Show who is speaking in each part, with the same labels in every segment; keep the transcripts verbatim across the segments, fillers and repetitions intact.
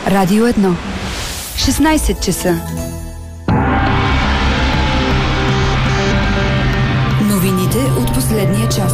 Speaker 1: Радио едно. шестнайсет часа. Новините от последния час.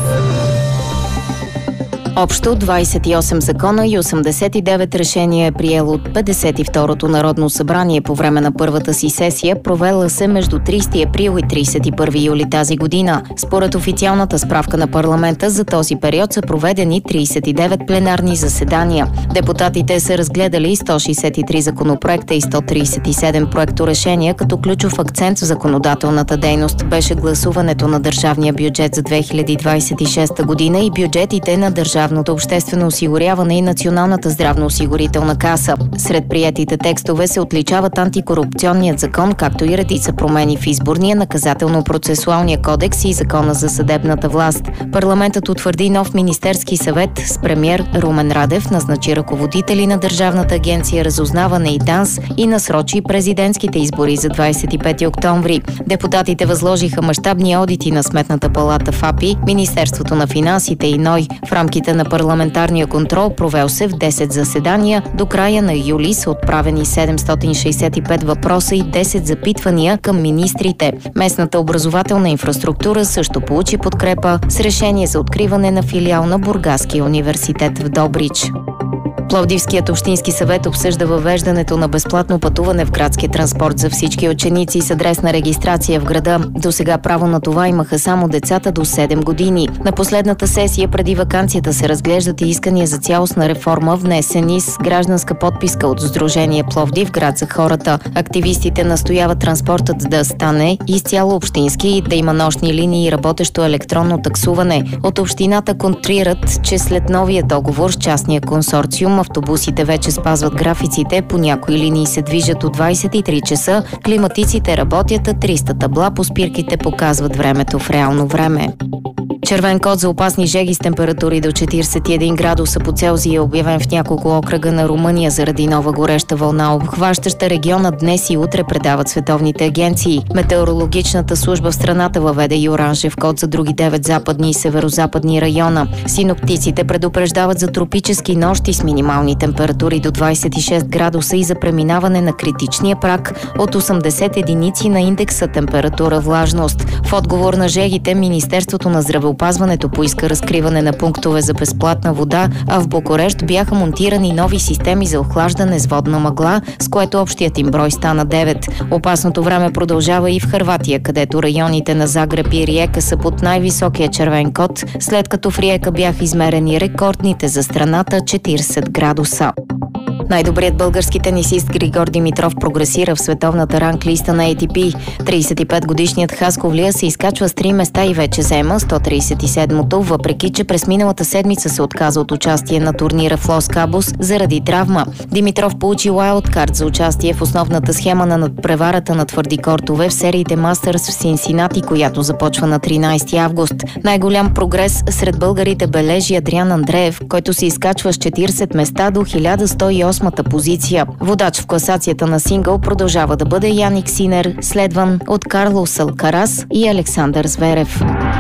Speaker 2: Общо двайсет и осем закона и осемдесет и девет решения е приело от петдесет и второто Народно събрание по време на първата си сесия, провела се между трийсети април и трийсет и първи юли тази година. Според официалната справка на парламента за този период са проведени трийсет и девет пленарни заседания. Депутатите са разгледали сто шейсет и три законопроекта и сто трийсет и седем проекторешения, като ключов акцент в законодателната дейност беше гласуването на държавния бюджет за две хиляди двайсет и шеста година и бюджетите на държавната обществено осигуряване и Националната здравноосигурителна каса. Сред приетите текстове се отличават антикорупционният закон, както и редица промени в изборния, наказателно-процесуалния кодекс и закона за съдебната власт. Парламентът утвърди нов Министерски съвет с премиер Румен Радев, назначи ръководители на Държавната агенция разузнаване и ДАНС и насрочи президентските избори за двайсет и пети октомври. Депутатите възложиха мащабни одити на Сметната палата в АПИ, Министерството на финансите и НОИ. В рамките на парламентарния контрол, провел се в десет заседания. До края на юли са отправени седемстотин шейсет и пет въпроса и десет запитвания към министрите. Местната образователна инфраструктура също получи подкрепа с решение за откриване на филиал на Бургаския университет в Добрич. Пловдивският общински съвет обсъжда въвеждането на безплатно пътуване в градския транспорт за всички ученици с адресна регистрация в града. До сега право на това имаха само децата до седем години. На последната сесия преди ваканцията се разглеждат и искания за цялостна реформа, внесени с гражданска подписка от Сдружение Пловдив град за хората. Активистите настояват транспортът да стане изцяло общински и да има нощни линии и работещо електронно таксуване. От общината контрират, че след новия договор с частния консорциум автобусите вече спазват графиците, по някои линии се движат от двайсет и три часа, климатиците работят, а триста табла по спирките показват времето в реално време. Червен код за опасни жеги с температури до четирийсет и един градуса по Целзий е обявен в няколко окръга на Румъния заради нова гореща вълна, обхващаща региона днес и утре, предават световните агенции. Метеорологичната служба в страната въведе и оранжев код за други девет западни и северозападни района. Синоптиците предупреждават за тропически нощи с минимални температури до двайсет и шест градуса и за преминаване на критичния праг от осемдесет единици на индекса температура влажност. В отговор на жегите, Министерството на здравеопазването Опазването поиска разкриване на пунктове за безплатна вода, а в Букурещ бяха монтирани нови системи за охлаждане с водна мъгла, с което общият им брой стана девет. Опасното време продължава и в Хърватия, където районите на Загреб и Риека са под най-високия червен код, след като в Риека бяха измерени рекордните за страната четирийсет градуса. Най-добрият български тенисист Григор Димитров прогресира в световната ранглиста на Ей Ти Пи. трийсет и пет годишният хасковлия се изкачва с три места и вече заема сто трийсет и седмото, въпреки че през миналата седмица се отказа от участие на турнира в Лос Кабос заради травма. Димитров получи уайлдкарт за участие в основната схема на надпреварата на твърди кортове в сериите Мастърс в Синсинати, която започва на тринайсети август. Най-голям прогрес сред българите бележи Адриан Андреев, който се изкачва с четирийсет места до хиляда сто и осма позиция. Водач в класацията на сингъл продължава да бъде Яник Синер, следван от Карлос Алкарас и Александър Зверев.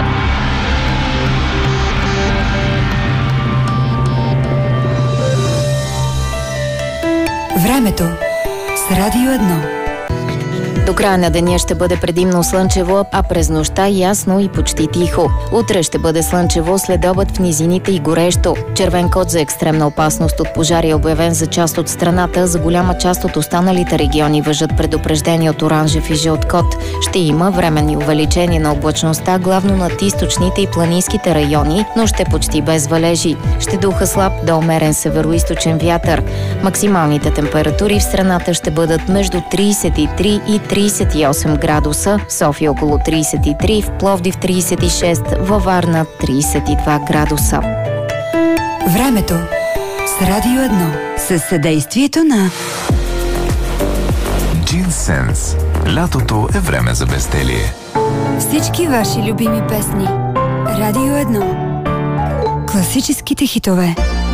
Speaker 1: Времето с Радио едно.
Speaker 2: До края на деня ще бъде предимно слънчево, а през нощта ясно и почти тихо. Утре ще бъде слънчево, след обед в низините и горещо. Червен код за екстремна опасност от пожари е обявен за част от страната. За голяма част от останалите региони важат предупреждения от оранжев и жълт код. Ще има временни увеличения на облачността, главно над източните и планинските райони, но ще почти без валежи. Ще духа слаб до умерен североизточен вятър. Максималните температури в страната ще бъдат между трийсет и три и трийсет и осем градуса, в София около трийсет и три, в Пловдив трийсет и шест, във Варна трийсет и два градуса.
Speaker 1: Времето с Радио едно. Със съдействието на
Speaker 3: Джинсенс. Лятото е време за безделие.
Speaker 1: Всички ваши любими песни. Радио едно. Класическите хитове.